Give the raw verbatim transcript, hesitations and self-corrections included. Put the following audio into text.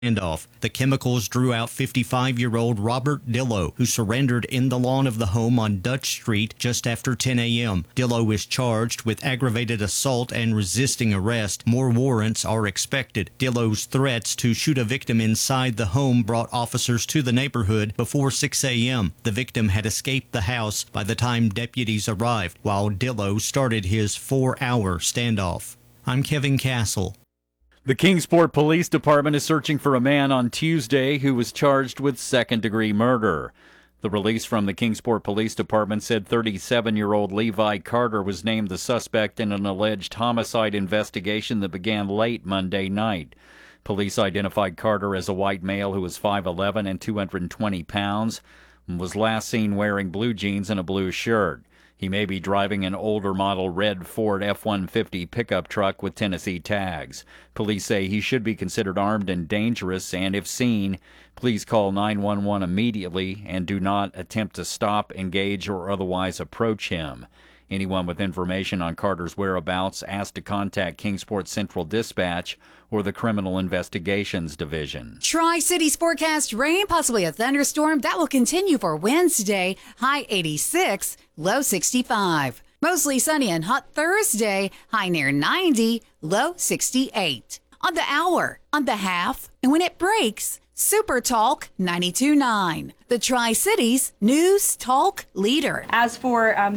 Standoff. The chemicals drew out fifty-five-year-old Robert Dillow, who surrendered in the lawn of the home on Dutch Street just after ten a.m. Dillow is charged with aggravated assault and resisting arrest. More warrants are expected. Dillow's threats to shoot a victim inside the home brought officers to the neighborhood before six a.m. The victim had escaped the house by the time deputies arrived, while Dillow started his four-hour standoff. I'm Kevin Castle. The Kingsport Police Department is searching for a man on Tuesday who was charged with second-degree murder. The release from the Kingsport Police Department said thirty-seven-year-old Levi Carter was named the suspect in an alleged homicide investigation that began late Monday night. Police identified Carter as a white male who was five eleven and two hundred twenty pounds and was last seen wearing blue jeans and a blue shirt. He may be driving an older model red Ford F one fifty pickup truck with Tennessee tags. Police say he should be considered armed and dangerous, and if seen, please call nine one one immediately and do not attempt to stop, engage, or otherwise approach him. Anyone with information on Carter's whereabouts asked to contact Kingsport Central Dispatch or the Criminal Investigations Division. Tri-Cities forecast rain, possibly a thunderstorm. That will continue for Wednesday. High eighty-six, low sixty-five. Mostly sunny and hot Thursday. High near ninety, low sixty-eight. On the hour, on the half, and when it breaks, Super Talk ninety-two point nine. The Tri-Cities News Talk leader. As for um,